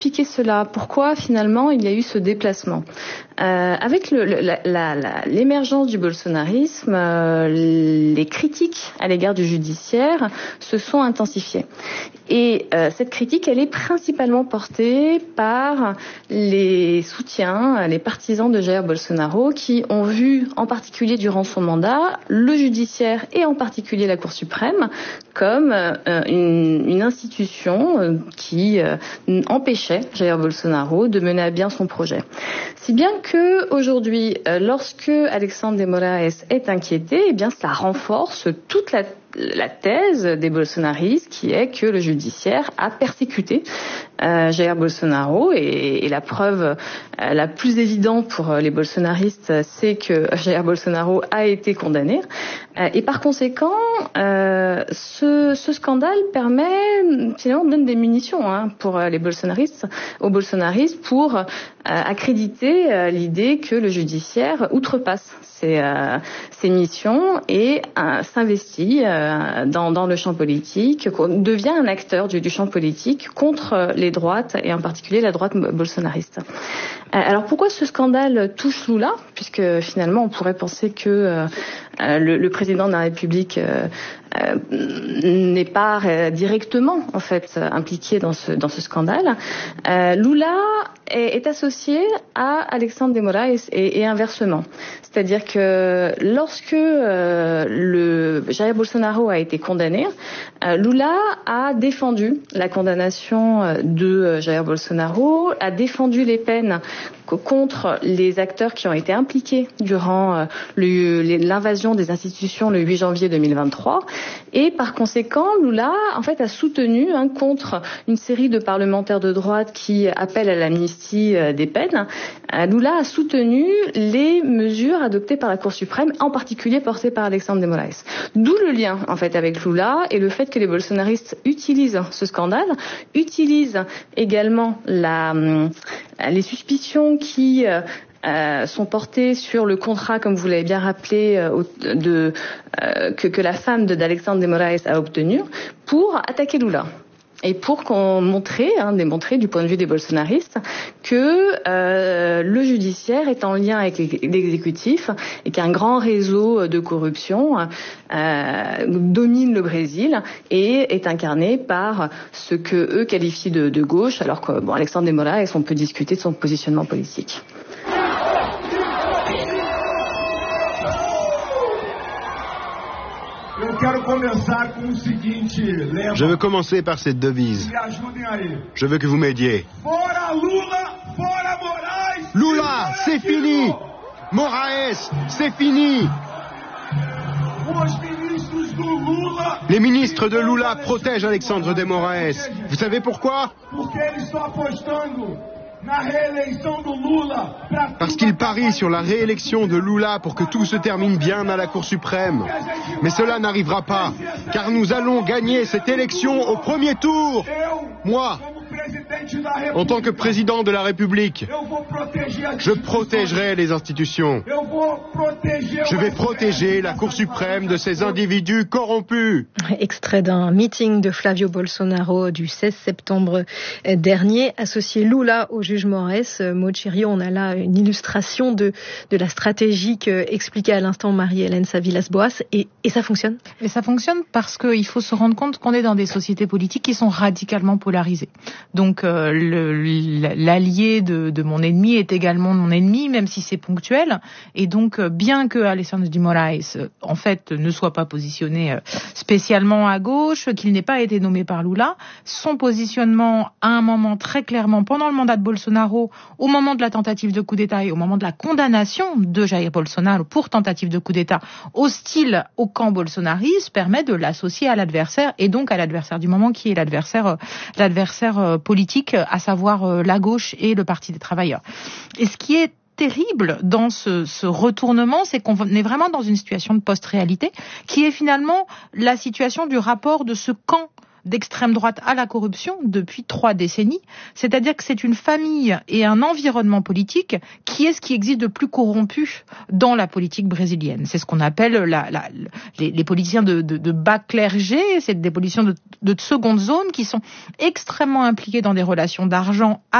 expliquer cela? Pourquoi finalement il y a eu ce déplacement? Avec l'émergence du bolsonarisme, les critiques à l'égard du judiciaire se sont intensifiées. Et cette critique, elle est principalement portée par les soutiens, les partisans de Jair Bolsonaro, qui ont vu, en particulier durant son mandat, le judiciaire et en particulier la Cour suprême comme une institution qui empêchait Jair Bolsonaro de mener à bien son projet. Si bien que aujourd'hui, lorsque Alexandre de Moraes est inquiété, eh bien cela renforce toute la thèse des bolsonaristes qui est que le judiciaire a persécuté Jair Bolsonaro et la preuve la plus évidente pour les bolsonaristes, c'est que Jair Bolsonaro a été condamné et par conséquent ce scandale finalement donne des munitions pour les bolsonaristes, aux bolsonaristes pour accréditer l'idée que le judiciaire outrepasse ses missions et s'investit dans le champ politique, devient un acteur du champ politique contre les droites et en particulier la droite bolsonariste. Alors pourquoi ce scandale touche Lula? Puisque finalement on pourrait penser que le président de la République n'est pas directement en fait impliqué dans ce scandale. Lula est associé à Alexandre de Moraes et inversement. C'est-à-dire que lorsque Jair Bolsonaro a été condamné, Lula a défendu la condamnation de Jair Bolsonaro, a défendu les peines contre les acteurs qui ont été impliqués durant l'invasion des institutions le 8 janvier 2023. Et par conséquent, Lula en fait a soutenu contre une série de parlementaires de droite qui appellent à l'amnistie des peines. Lula a soutenu les mesures adoptées par la Cour suprême, en particulier portées par Alexandre de Moraes. D'où le lien en fait avec Lula et le fait que les bolsonaristes utilisent ce scandale, utilisent également les suspicions qui sont portées sur le contrat, comme vous l'avez bien rappelé, que la femme d'Alexandre de Moraes a obtenu pour attaquer Lula. Et pour démontrer du point de vue des bolsonaristes que le judiciaire est en lien avec l'exécutif et qu'un grand réseau de corruption domine le Brésil et est incarné par ce que eux qualifient de gauche, alors que Alexandre de Moraes, on peut discuter de son positionnement politique. Je veux commencer par cette devise. Je veux que vous m'aidiez. Lula, c'est fini. Moraes, c'est fini. Les ministres de Lula protègent Alexandre de Moraes. Vous savez pourquoi? Parce qu'il parie sur la réélection de Lula pour que tout se termine bien à la Cour suprême. Mais cela n'arrivera pas, car nous allons gagner cette élection au premier tour. Moi, en tant que président de la République, je protégerai les institutions. Je vais protéger la Cour suprême de ces individus corrompus. Extrait d'un meeting de Flavio Bolsonaro du 16 septembre dernier, associé Lula au juge Moraes. Maud Chériot, on a là une illustration de la stratégie qu'expliquait à l'instant Marie-Hélène Savilas-Boas. Et ça fonctionne? Et ça fonctionne parce qu'il faut se rendre compte qu'on est dans des sociétés politiques qui sont radicalement polarisées. Donc l'allié de mon ennemi est également mon ennemi, même si c'est ponctuel. Et donc, bien que Alexandre de Moraes, en fait, ne soit pas positionné spécialement à gauche, qu'il n'ait pas été nommé par Lula, son positionnement à un moment très clairement, pendant le mandat de Bolsonaro, au moment de la tentative de coup d'État et au moment de la condamnation de Jair Bolsonaro pour tentative de coup d'État hostile au camp bolsonariste, permet de l'associer à l'adversaire et donc à l'adversaire du moment qui est l'adversaire politique, à savoir la gauche et le Parti des travailleurs. Et ce qui est terrible dans ce retournement, c'est qu'on est vraiment dans une situation de post-réalité qui est finalement la situation du rapport de ce camp d'extrême droite à la corruption depuis 3 décennies. C'est-à-dire que c'est une famille et un environnement politique qui est ce qui existe de plus corrompu dans la politique brésilienne. C'est ce qu'on appelle les politiciens de bas clergé, c'est des politiciens de seconde zone qui sont extrêmement impliqués dans des relations d'argent